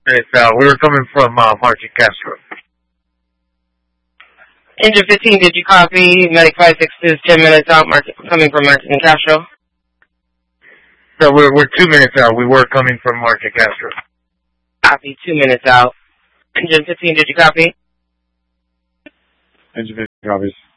minutes out. We were coming from March and Castro. Engine 15, did you copy? Medic 562 is 10 minutes out, coming from March and Castro. So we're 2 minutes out. We were coming from March and Castro. Copy, 2 minutes out. Engine 15, did you copy? Engine 15 copies.